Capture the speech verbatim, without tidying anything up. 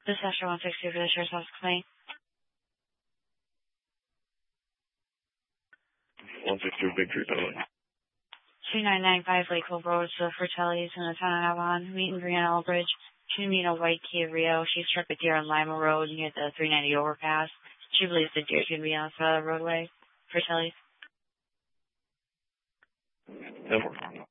This is Asher one sixty for the Sheriff's Office complaint. one sixty Victory, Penalty. two nine nine five Lakeville Road to the Fratellis in the town of Avalon. Meet and greet on Elbridge. She meet a white Kia Rio. She struck a deer on Lima Road near the three ninety overpass. She believes the deer could be on the side of the roadway. Fratellis. ten four.